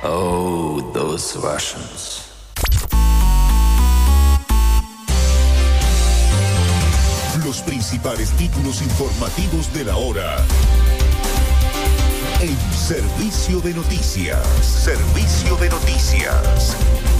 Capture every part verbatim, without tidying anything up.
Oh, those Russians. Los principales títulos informativos de la hora. En Servicio de Noticias. Servicio de Noticias.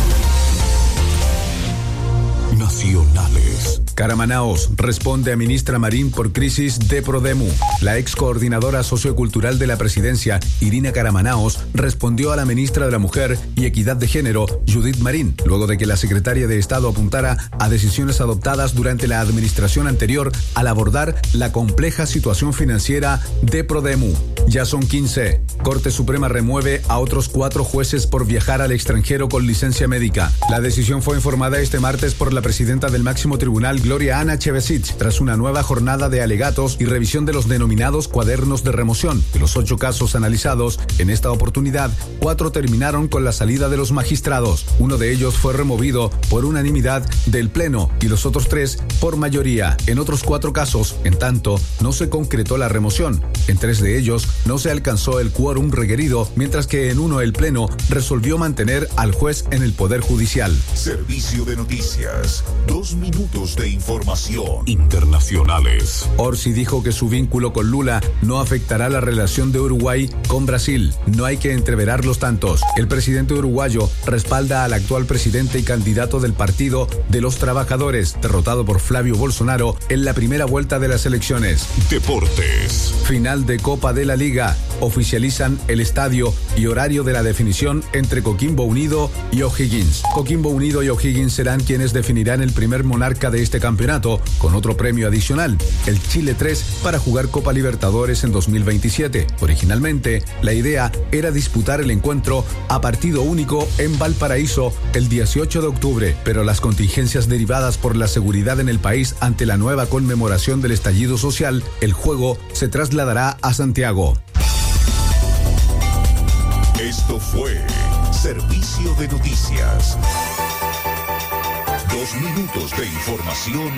Nacionales. Karamanaos responde a ministra Marín por crisis de Prodemu. La ex coordinadora sociocultural de la presidencia, Irina Karamanaos, respondió a la ministra de la Mujer y Equidad de Género, Judith Marín, luego de que la secretaria de Estado apuntara a decisiones adoptadas durante la administración anterior al abordar la compleja situación financiera de Prodemu. Ya son quince. Corte Suprema remueve a otros cuatro jueces por viajar al extranjero con licencia médica. La decisión fue informada este martes por la presidenta del máximo tribunal, Gloria Ana Chevesic, tras una nueva jornada de alegatos y revisión de los denominados cuadernos de remoción. De los ocho casos analizados, en esta oportunidad, cuatro terminaron con la salida de los magistrados. Uno de ellos fue removido por unanimidad del Pleno y los otros tres por mayoría. En otros cuatro casos, en tanto, no se concretó la remoción. En tres de ellos, no se alcanzó el quórum requerido, mientras que en uno el Pleno resolvió mantener al juez en el Poder Judicial. Servicio de Noticias. Dos minutos de información. Internacionales. Orsi dijo que su vínculo con Lula no afectará la relación de Uruguay con Brasil. No hay que entreverar los tantos. El presidente uruguayo respalda al actual presidente y candidato del Partido de los Trabajadores, derrotado por Flavio Bolsonaro en la primera vuelta de las elecciones. Deportes. Final de Copa de la Liga. Oficializan el estadio y horario de la definición entre Coquimbo Unido y O'Higgins. Coquimbo Unido y O'Higgins serán quienes definirán el primer monarca de este campeonato, con otro premio adicional, el Chile tres, para jugar Copa Libertadores en dos mil veintisiete. Originalmente, la idea era disputar el encuentro a partido único en Valparaíso el dieciocho de octubre, pero las contingencias derivadas por la seguridad en el país ante la nueva conmemoración del estallido social, el juego se trasladará a Santiago. Esto fue Servicio de Noticias. Dos minutos de información